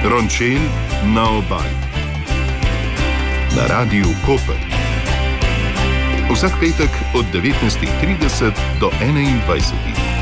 Rončelj na obali. Na Radiu Koper. Vsak petek od 19:30 do 21:00.